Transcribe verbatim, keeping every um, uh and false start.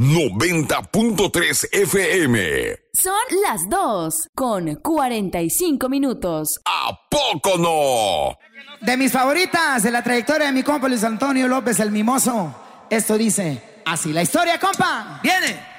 noventa punto tres F M. Son las dos con cuarenta y cinco minutos. ¿A poco no? De mis favoritas de la trayectoria de mi compa Luis Antonio López el Mimoso. Esto dice así la historia, compa. Viene.